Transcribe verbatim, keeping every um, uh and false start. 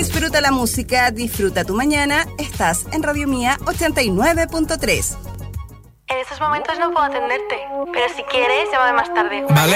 Disfruta la música, disfruta tu mañana. Estás en Radio Mía ochenta y nueve punto tres. En estos momentos no puedo atenderte, pero si quieres, llámame más tarde. Vale.